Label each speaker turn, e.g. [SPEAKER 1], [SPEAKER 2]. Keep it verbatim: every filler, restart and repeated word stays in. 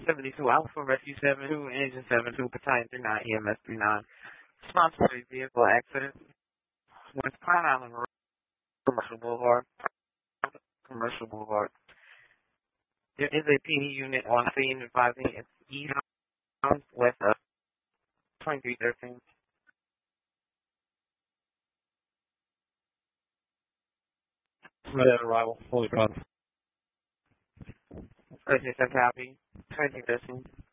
[SPEAKER 1] seventy-two Alpha, Rescue seven two, Engine seven two, Battalion three nine, E M S three nine. Responsible for a vehicle accident. West Pine Island Road, Commercial Boulevard. Commercial Boulevard. There is a P D unit on scene advising it's eastbound west of twenty-three thirteen.
[SPEAKER 2] Red arrival, fully gone.
[SPEAKER 1] Purchase a copy, twenty thirteen.